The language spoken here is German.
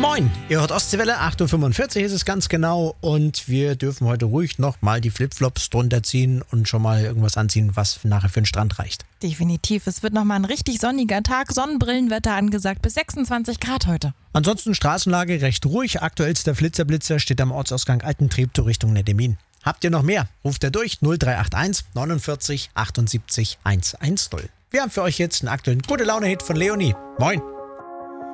Moin, ihr hört Ostseewelle, 8.45 Uhr ist es ganz genau und wir dürfen heute ruhig nochmal die Flipflops drunter ziehen und schon mal irgendwas anziehen, was nachher für den Strand reicht. Definitiv, es wird nochmal ein richtig sonniger Tag, Sonnenbrillenwetter angesagt, bis 26 Grad heute. Ansonsten Straßenlage recht ruhig, aktuellster Flitzer steht am Ortsausgang Altentreptow Richtung Nettemin. Habt ihr noch mehr? Ruft ihr durch 0381 49 78 110. Wir haben für euch jetzt einen aktuellen Gute-Laune-Hit von Leonie. Moin!